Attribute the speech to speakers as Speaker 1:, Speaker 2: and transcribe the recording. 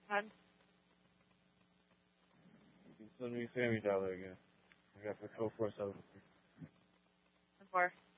Speaker 1: Dad?
Speaker 2: You send me Family Dollar again. I got Patrol Force over.
Speaker 1: And for?